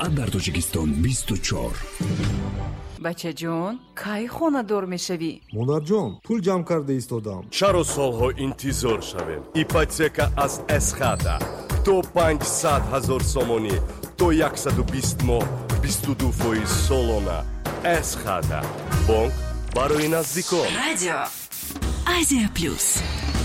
فقط در تاجیکستان 24. بچه جون کی خونه دور میشوی؟ монар ҷон пул ҷамъ карда истодам. чаро солҳо интизор шавем? ипотека аз эсхада то 500 000 сомонӣ то 120 моҳ 22% солона. эсхада бонк барои наздикон. Радио Азия Плюс.